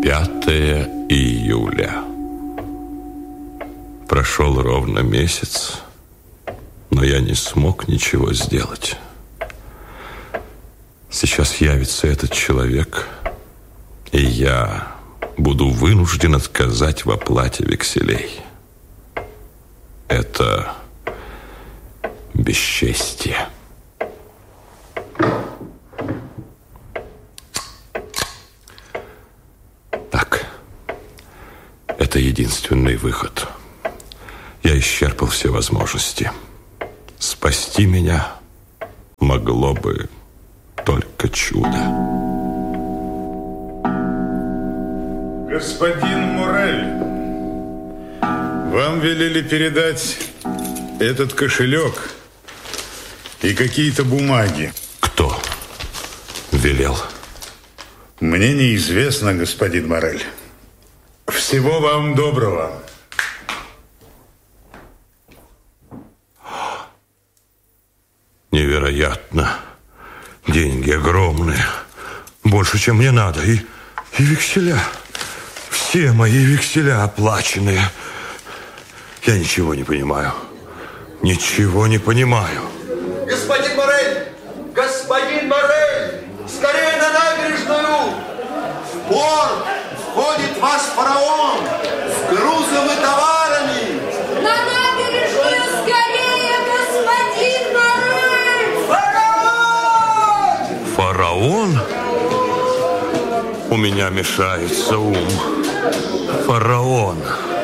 5 июля. Прошел ровно месяц, но я не смог ничего сделать. Сейчас явится этот человек, и я буду вынужден отказать в оплате векселей. Это бесчестие. Так, это единственный выход. Я исчерпал все возможности. Спасти меня могло бы только чудо. Господин Морель, вам велели передать этот кошелек и какие-то бумаги. Кто велел? Мне неизвестно, господин Морель. Всего вам доброго. Невероятно. Деньги огромные. Больше, чем мне надо. И векселя. Все мои векселя оплаченные. Я ничего не понимаю. Ничего не понимаю. Господин Морель! Господин Морель! Скорее на набережную! В порт входит ваш фараон с грузом и товарами! На набережную скорее, господин Морель! Фараон! Фараон? У меня мешается ум. Фараон.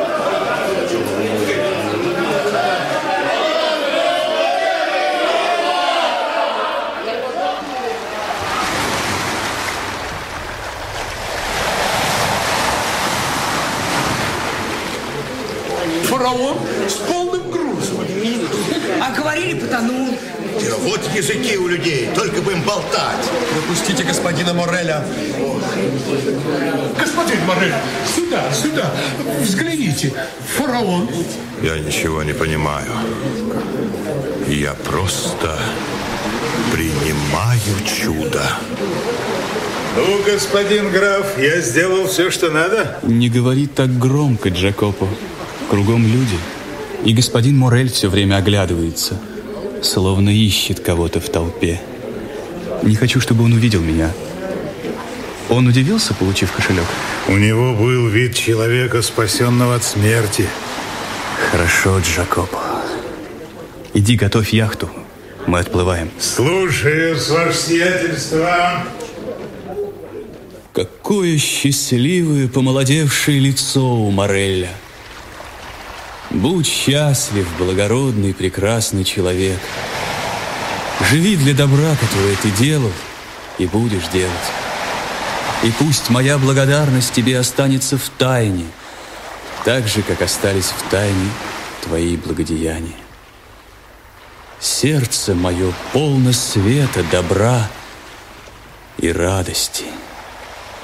Фараон с полным грузом. А говорили, потонул. Вот языки у людей, только бы им болтать. Пропустите господина Мореля. Господин Морель, сюда, сюда. Взгляните. Фараон. Я ничего не понимаю. Я просто принимаю чудо. Ну, господин граф, я сделал все, что надо. Не говори так громко, Джакопо. Кругом люди. И господин Морель все время оглядывается, словно ищет кого-то в толпе. Не хочу, чтобы он увидел меня. Он удивился, получив кошелек? У него был вид человека, спасенного от смерти. Хорошо, Джакопо. Иди, готовь яхту. Мы отплываем. Слушаюсь, ваше сиятельство. Какое счастливое, помолодевшее лицо у Мореля. Будь счастлив, благородный, прекрасный человек. Живи для добра, которое ты делал и будешь делать. И пусть моя благодарность тебе останется в тайне, так же, как остались в тайне твои благодеяния. Сердце мое полно света, добра и радости.